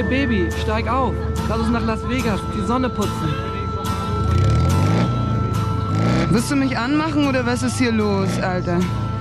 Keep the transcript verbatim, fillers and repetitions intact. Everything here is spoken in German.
Hier, Baby, steig auf. Lass uns nach Las Vegas, die Sonne putzen. Wirst du mich anmachen oder was ist hier los, Alter?